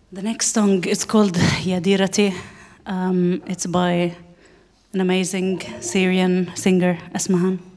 The next song is called Yadirati. It's by an amazing Syrian singer, Asmahan.